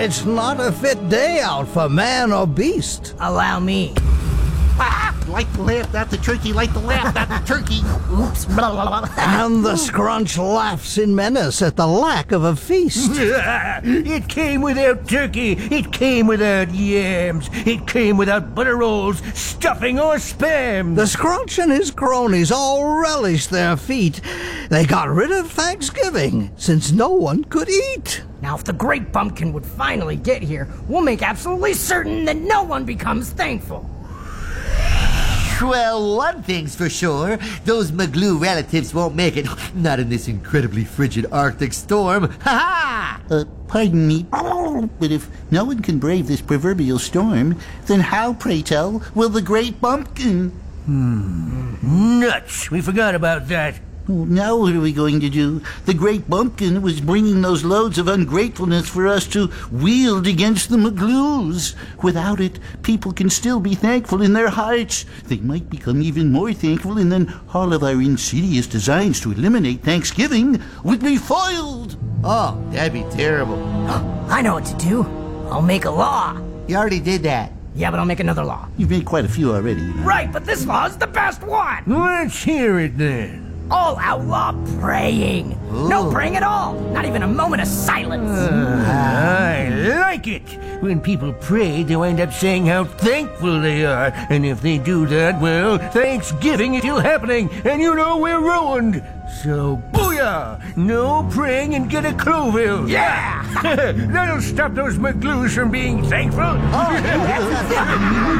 It's not a fit day out for man or beast. Allow me. Like to laugh at the turkey, like to laugh at the turkey. Oops. And the Scrunch laughs in menace at the lack of a feast. It came without turkey, it came without yams, it came without butter rolls, stuffing, or spam. The Scrunch and his cronies all relished their feat. They got rid of Thanksgiving since no one could eat. Now, if the Great Bumpkin would finally get here, we'll make absolutely certain that no one becomes thankful. Well, one thing's for sure. Those Magloo relatives won't make it. Not in this incredibly frigid Arctic storm. Ha-ha! Pardon me, but if no one can brave this proverbial storm, then how, pray tell, will the Great Bumpkin? Nuts! We forgot about that. Well, now what are we going to do? The Great Bumpkin was bringing those loads of ungratefulness for us to wield against the Magloos. Without it, people can still be thankful in their hearts. They might become even more thankful, and then all of our insidious designs to eliminate Thanksgiving would be foiled. Oh, that'd be terrible. I know what to do. I'll make a law. You already did that. Yeah, but I'll make another law. You've made quite a few already. Right, but this law's the best one. Let's hear it then. All outlaw praying. No praying at all. Not even a moment of silence. I like it. When people pray, they wind up saying how thankful they are. And if they do that, well, Thanksgiving is still happening, and you know we're ruined. So, booyah! No praying and get a Cloville. Yeah! That'll stop those Magloos from being thankful.